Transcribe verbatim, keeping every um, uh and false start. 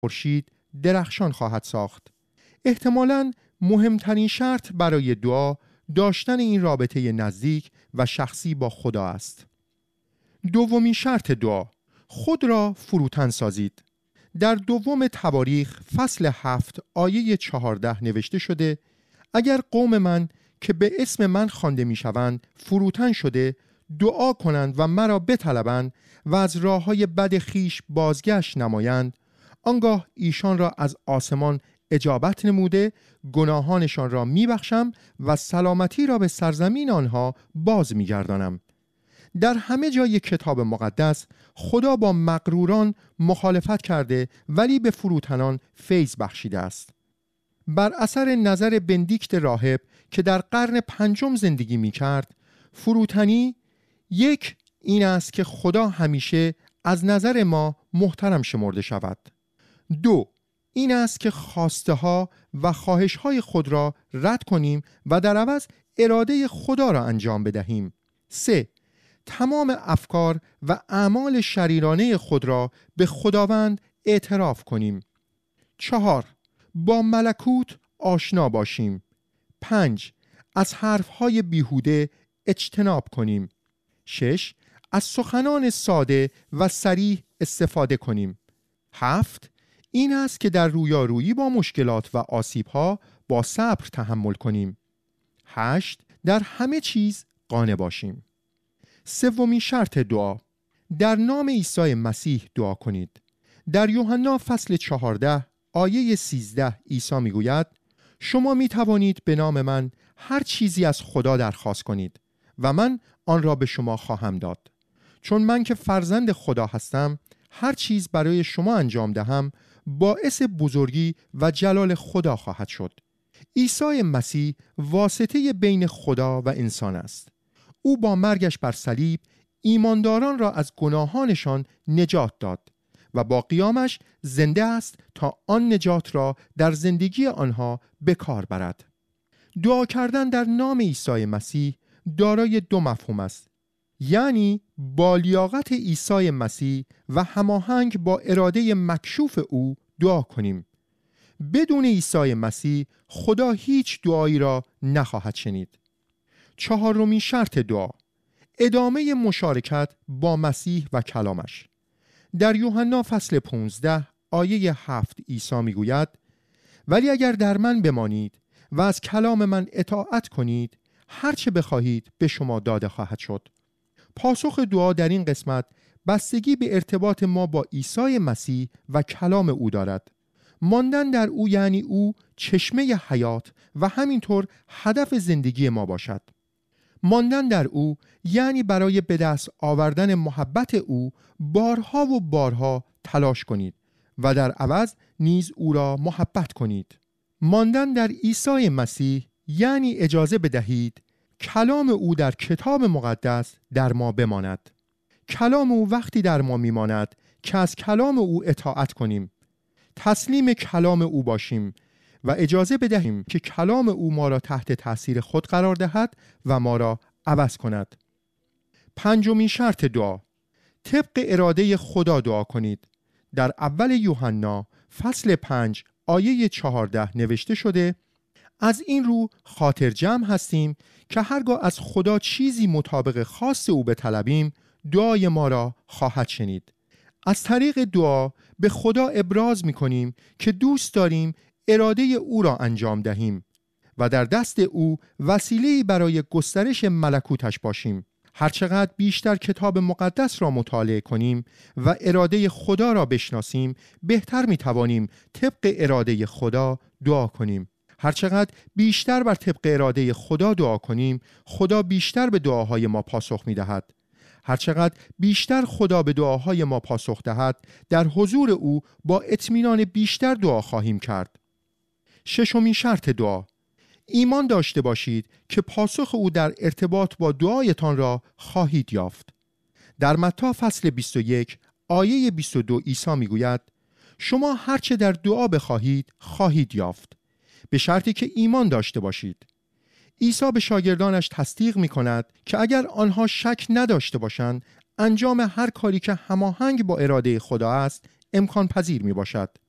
خورشید درخشان خواهد ساخت. احتمالاً مهمترین شرط برای دعا داشتن این رابطه نزدیک و شخصی با خدا است. دومین شرط دعا، خود را فروتن سازید. در دوم تواریخ فصل هفت آیه چهارده نوشته شده: اگر قوم من که به اسم من خوانده میشوند فروتن شده دعا کنند و مرا بطلبند و از راههای بد خیش بازگشت نمایند، آنگاه ایشان را از آسمان اجابت نموده گناهانشان را میبخشم و سلامتی را به سرزمین آنها باز میگردانم. در همه جای کتاب مقدس خدا با مغروران مخالفت کرده ولی به فروتنان فیض بخشیده است. بر اثر نظر بندیکت راهب که در قرن پنجم زندگی می کرد، فروتنی یک این است که خدا همیشه از نظر ما محترم شمرده شود. دو این است که خواسته ها و خواهش های خود را رد کنیم و در عوض اراده خدا را انجام بدهیم. سه تمام افکار و اعمال شریرانه خود را به خداوند اعتراف کنیم. چهار با ملکوت آشنا باشیم. پنج از حرفهای بیهوده اجتناب کنیم. شش از سخنان ساده و صریح استفاده کنیم. هفت این است که در رویارویی با مشکلات و آسیب‌ها با صبر تحمل کنیم. هشت در همه چیز قانع باشیم. سومین شرط دعا، در نام عیسی مسیح دعا کنید. در یوحنا فصل چهارده آیه سیزده عیسی میگوید: شما می توانید به نام من هر چیزی از خدا درخواست کنید و من آن را به شما خواهم داد. چون من که فرزند خدا هستم هر چیز برای شما انجام دهم باعث بزرگی و جلال خدا خواهد شد. عیسی مسیح واسطه بین خدا و انسان است. او با مرگش بر صلیب ایمانداران را از گناهانشان نجات داد و با قیامش زنده است تا آن نجات را در زندگی آنها به کار برد. دعا کردن در نام عیسی مسیح دارای دو مفهوم است، یعنی با لیاقت عیسی مسیح و هماهنگ با اراده مکشوف او دعا کنیم. بدون عیسی مسیح خدا هیچ دعایی را نخواهد شنید. چهارمین شرط دعا، ادامه مشارکت با مسیح و کلامش. در یوحنا فصل پانزده آیه هفت عیسی میگوید: ولی اگر در من بمانید و از کلام من اطاعت کنید هر چه بخواهید به شما داده خواهد شد. پاسخ دعا در این قسمت بستگی به ارتباط ما با عیسی مسیح و کلام او دارد. ماندن در او یعنی او چشمه حیات و همینطور هدف زندگی ما باشد. ماندن در او یعنی برای به دست آوردن محبت او بارها و بارها تلاش کنید و در عوض نیز او را محبت کنید. ماندن در عیسی مسیح یعنی اجازه بدهید کلام او در کتاب مقدس در ما بماند. کلام او وقتی در ما میماند که از کلام او اطاعت کنیم، تسلیم کلام او باشیم و اجازه بدهیم که کلام او ما را تحت تأثیر خود قرار دهد و ما را عوض کند. پنجمین شرط دعا، طبق اراده خدا دعا کنید. در اول یوحنا فصل پنج آیه چهارده نوشته شده: از این رو خاطر جمع هستیم که هرگاه از خدا چیزی مطابق خواست او بطلبیم دعای ما را خواهد شنید. از طریق دعا به خدا ابراز می کنیم که دوست داریم اراده او را انجام دهیم و در دست او وسیله‌ای برای گسترش ملکوتش باشیم. هرچقدر بیشتر کتاب مقدس را مطالعه کنیم و اراده خدا را بشناسیم بهتر می توانیم طبق اراده خدا دعا کنیم. هرچقدر بیشتر بر طبق اراده خدا دعا کنیم خدا بیشتر به دعاهای ما پاسخ می دهد. هرچقدر بیشتر خدا به دعاهای ما پاسخ دهد در حضور او با اطمینان بیشتر دعا خواهیم کرد. ششمین شرط دعا، ایمان داشته باشید که پاسخ او در ارتباط با دعایتان را خواهید یافت. در متی فصل بیست و یک آیه بیست و دو عیسی میگوید: شما هرچه در دعا بخواهید خواهید یافت، به شرطی که ایمان داشته باشید. عیسی به شاگردانش تصدیق می کند که اگر آنها شک نداشته باشند انجام هر کاری که هماهنگ با اراده خدا است امکان پذیر می باشد.